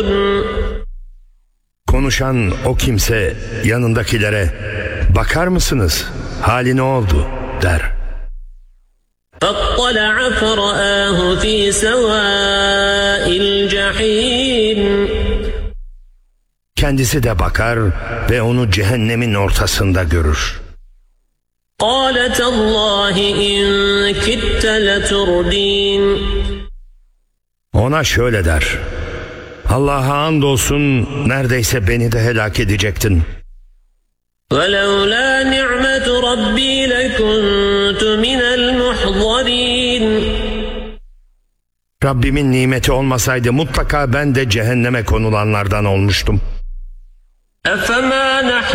Konuşan o kimse yanındakilere bakar mısınız? Hali ne oldu der. فَاطَّلَعَ فَرَآهُ فِي سَوَاءِ الْجَحِيمِ. Kendisi de bakar ve onu cehennemin ortasında görür. قَالَ تَاللّٰهِ اِنْ كِدْتَ لَتُرْدِينَ. Ona şöyle der: Allah'a andolsun neredeyse beni de helak edecektin. وَلَوْلَا نِعْمَةُ رَبِّي لَكُنْتُ مِنَ الْمُحْضَرِينَ. Rabbimin nimeti olmasaydı mutlaka ben de cehenneme konulanlardan olmuştum. أَفَمَا نَحْنُ